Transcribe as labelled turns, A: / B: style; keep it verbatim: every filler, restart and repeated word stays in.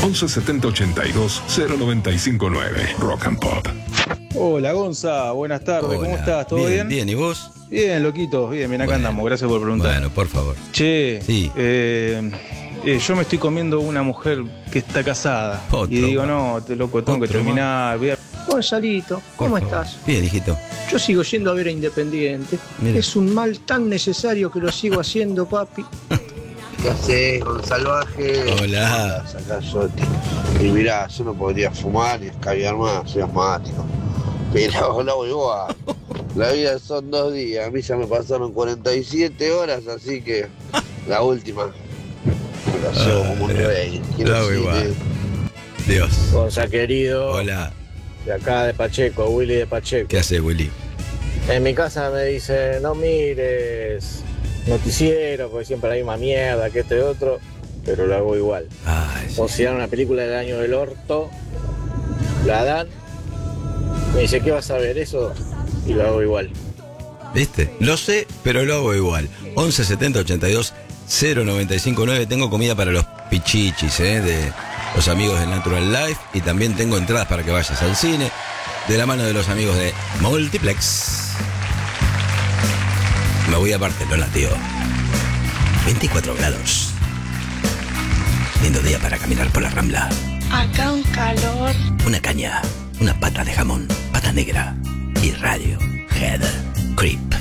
A: once setenta ochenta y dos cero noventa y cinco nueve. Rock and Pop.
B: Hola Gonza, buenas tardes,
C: Hola.
B: ¿cómo estás? ¿Todo
C: bien?
B: bien?
C: Bien, ¿y vos?
B: Bien, loquito, bien, bien, acá
C: Bueno.
B: andamos, gracias por preguntar.
C: Bueno, por favor.
B: Che,
C: Sí.
B: eh, eh, yo me estoy comiendo una mujer que está casada.
C: Otro.
B: Y digo, no, te loco, tengo que
C: Otro
B: terminar. Voy a-
D: Gonzalito, ¿cómo
C: Por favor.
D: estás?
C: Bien, hijito.
D: Yo sigo yendo a ver a Independiente.
C: Mira.
D: Es un mal tan necesario que lo sigo haciendo, papi.
E: ¿Qué haces, con salvaje?
C: Hola.
E: Acá Soti. Y mirá, yo no podría fumar ni escabiar más, soy asmático. Pero no voy igual. La vida son dos días, a mí ya me pasaron cuarenta y siete horas, así que la última. La llevo como un rey. Quiero
C: La hago
E: decir,
C: igual.
E: eh,
C: Dios.
F: Gonza querido,
C: Hola.
F: de acá de Pacheco, Willy de Pacheco.
C: ¿Qué haces, Willy?
F: En mi casa me dice, no mires noticiero, porque siempre la misma mierda, que esto y otro, pero lo hago igual.
C: Ay, sí.
F: O si dan una película del año del orto, la dan, me dice, ¿qué vas a ver eso? Y lo hago igual.
C: ¿Viste? Lo sé, pero lo hago igual. once setenta ochenta y dos cero noventa y cinco nueve. Tengo comida para los pichichis, ¿eh? De los amigos de Natural Life. Y también tengo entradas para que vayas al cine. De la mano de los amigos de Multiplex. Me voy a Barcelona, tío. veinticuatro grados. Lindo día para caminar por la Rambla.
G: Acá un calor.
C: Una caña, una pata de jamón, pata negra y radio. Head Creep.